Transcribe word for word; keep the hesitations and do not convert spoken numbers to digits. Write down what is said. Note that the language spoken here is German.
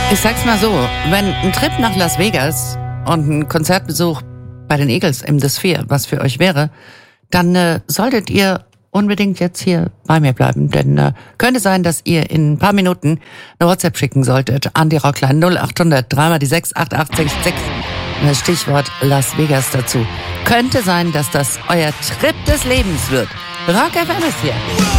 Ich sag's mal so, wenn ein Trip nach Las Vegas und ein Konzertbesuch bei den Eagles im The Sphere was für euch wäre, dann äh, solltet ihr unbedingt jetzt hier bei mir bleiben, denn äh, könnte sein, dass ihr in ein paar Minuten eine WhatsApp schicken solltet an die Rockline null acht hundert, dreimal die sechs, acht acht sechs sechs und das Stichwort Las Vegas dazu. Könnte sein, dass das euer Trip des Lebens wird. Rock F M ist hier.